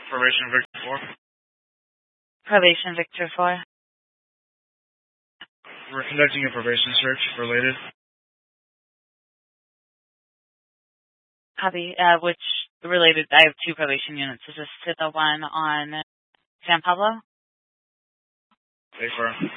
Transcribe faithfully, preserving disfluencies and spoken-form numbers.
Probation Victor four. Probation Victor four. We're conducting a probation search related. Copy. Uh, which related? I have two probation units. Is this to the one on San Pablo? Affirm.